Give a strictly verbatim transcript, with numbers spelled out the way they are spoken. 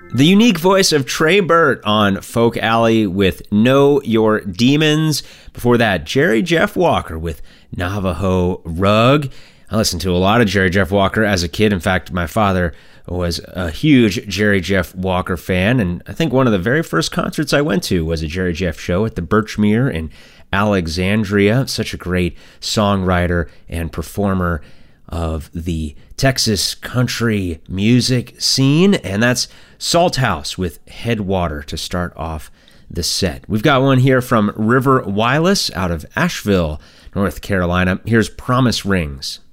The unique voice of Trey Burt on Folk Alley with Know Your Demons. Before that, Jerry Jeff Walker with Navajo Rug. I listened to a lot of Jerry Jeff Walker as a kid. In fact, my father was a huge Jerry Jeff Walker fan, and I think one of the very first concerts I went to was a Jerry Jeff show at the Birchmere in Alexandria. Such a great songwriter and performer of the Texas country music scene, and that's Salt House with Headwater to start off the set. We've got one here from River Wireless out of Asheville, North Carolina. Here's Promise Rings.